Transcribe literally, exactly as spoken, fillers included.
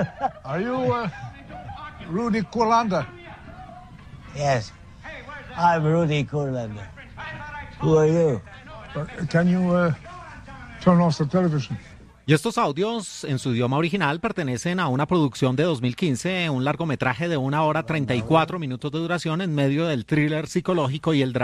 Are you uh, Rudy Kurlander? Yes, I'm Rudy Kurlander. Who are you? Uh, can you uh, turn off the television? Y estos audios, en su idioma original, pertenecen a una producción de dos mil quince, un largometraje de una hora treinta y cuatro minutos de duración en medio del thriller psicológico y el drama.